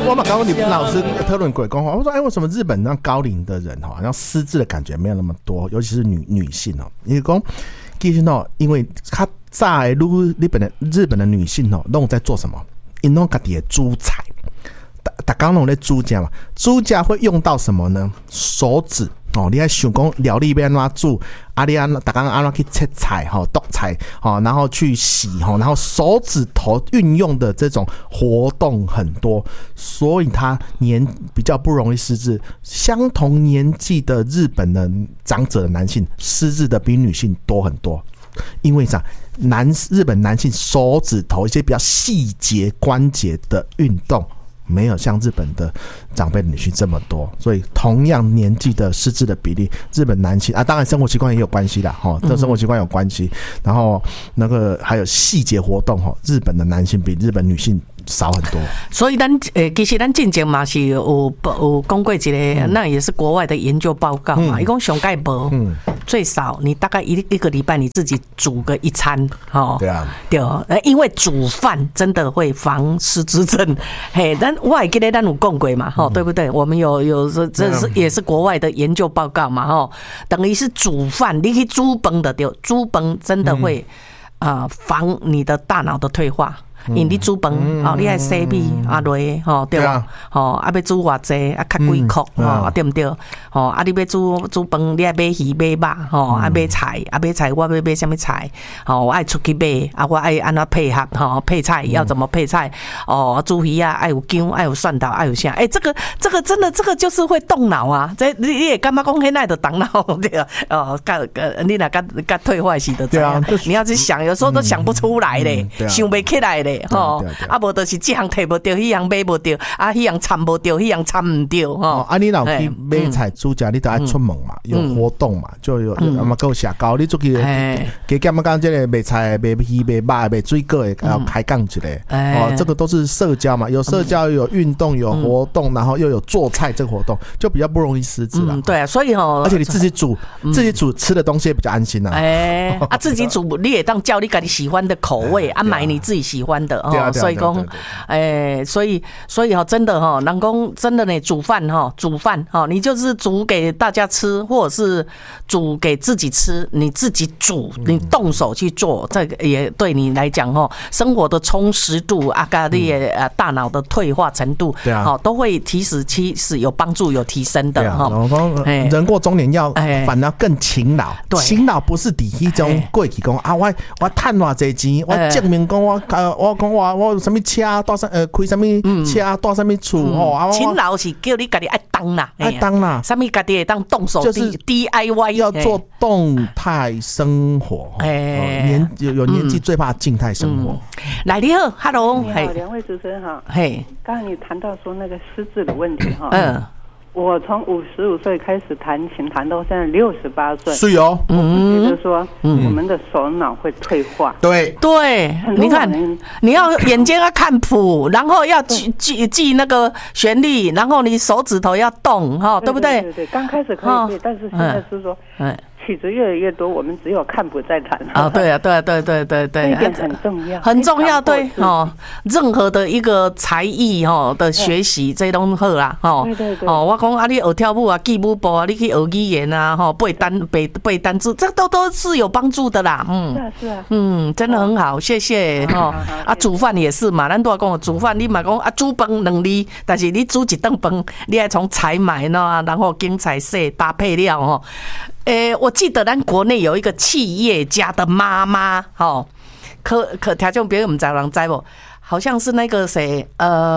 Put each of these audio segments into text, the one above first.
我们刚刚你老师讨论过讲，我说为什么日本让高龄的人好像失智的感觉没有那么多，尤其是女性哦，因为讲其实哦，因为他在日本的女性哦，都在做什么？因弄自己的煮菜。大家拢在煮家嘛，煮家会用到什么呢？手指哦，你在想讲料理要安怎煮，你大家安怎去切菜哈、剁菜哈，然后去洗哈，然后手指头运用的这种活动很多，所以他比较不容易失智。相同年纪的日本的长者的男性失智的比女性多很多，因为啥？日本男性手指头一些比较细节关节的运动。没有像日本的长辈的女性这么多，所以同样年纪的失智的比例，日本男性当然生活习惯也有关系啦，跟生活习惯有关系。然后那个还有细节活动，日本的男性比日本女性少很多。 所以其实咱之前嘛是有讲过一个，那也是国外的研究报告嘛，一共上盖无，最少你大概一个礼拜你自己煮个一餐， 对啊， 对，因为煮饭真的会防失智症，嘿，但我还记得咱有讲过嘛，对不对？我们有这是也是国外的研究报告嘛，等于是煮饭，你去煮饭的对，煮饭真的会防你的大脑的退化。因你煮饭，你爱洗米落，对吧？要煮偌济，较几颗，对不对？你要煮饭，你爱买鱼买肉，爱买菜，我要买什么菜？我爱出去买，我爱安怎配合？配菜要怎么配菜？煮鱼爱有姜，爱有蒜头，爱有啥？这个真的，这个就是会动脑啊！你也干嘛讲现在的动脑对你若甲退化时的这样，你要去想，有时候都想不出来嘞，想不起来嘞。无就是这样摕无到，迄样买无到，迄样参无到，迄样参唔到。 你老去买菜煮食，你都爱出门嘛，有活动嘛，就有够下高。你出去给干嘛讲这个卖菜、卖鱼、卖肉、卖水果的，要开杠之类。这个都是社交嘛，有社交，有运动，有活动，然后又有做菜这个活动，就比较不容易失智了。 对啊，所以而且你自己煮吃的东西也比较安心啊。 自己煮你也当叫你自己喜欢的口味，买你自己喜欢的。所以讲，所以真的人讲真的呢，煮饭你就是煮给大家吃，或者是煮给自己吃，你自己煮，你动手去做，这个也对你来讲生活的充实度跟你的大脑的退化程度，都会其实有帮助，有提升的人过中年反而更勤劳，勤劳不是底一种过去讲我赚偌济钱，我证明讲我有什么车到开什么车到什么厝勤劳是叫你自己爱当啦，什么自己会当动手，就是 DIY 要做动态生活。有年纪最怕静态生活。 来你好 ，Hello， 你好，两位主持人好。刚刚你谈到说那个失智的问题我从55岁开始弹琴，弹到现在68岁。 是哦， 我觉得说我们的手脑会退化。 对， 你看，你要眼睛要看谱，然后要记那个旋律，然后你手指头要动，对不对？ 对，刚开始可以，但是现在是说，曲子越来越多，我们只有看谱在弹。 对， 这一点很重要， 很重要。对任何的一个才艺的学习，这都好啦。 对， 我讲你学跳舞啊、记舞步啊，你去学语言啊，背单字，这都是有帮助的啦。 是啊， 真的很好，谢谢煮饭也是嘛，咱都讲煮饭，你嘛讲煮饭能力，但是你煮一顿饭，你要从采买呢，然后精彩色搭配料我记得咱国内有一个企业家的妈妈，可听众朋友们知人知不？好像是那个谁，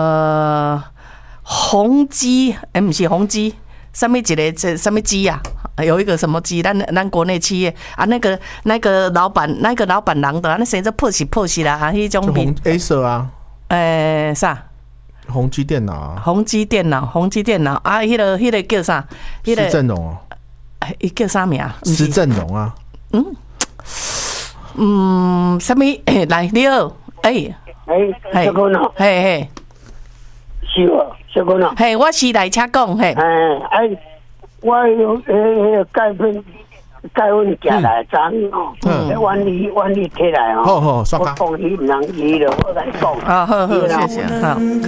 宏基，不是宏基，什么鸡啊？有一个什么鸡？咱国内企业那个老板人的，那谁在破死啦？那种比 Acer 啊， 啥？ 宏基电脑， 宏基电脑啊，那个叫啥？ 施正荣叫啥名？ 施正荣啊。 什么？来，你好， 小哥呢？ 是哦，小哥呢？我是来车讲， 我有介阮寄来章万里摕来好， 我讲伊唔能移了，我来讲。 好，谢谢。